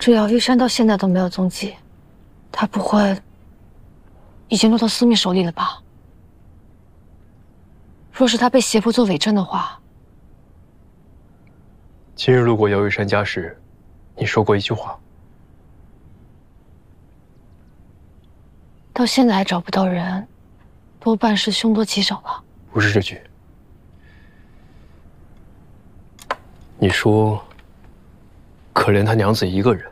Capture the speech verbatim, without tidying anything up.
只要玉山到现在都没有踪迹，他不会已经落到司密手里了吧？若是他被胁迫做伪证的话， 今日路过姚玉山家时，你说过一句话。 到现在还找不到人，多半是凶多吉少吧？ 不是这句。你说，可怜他娘子一个人。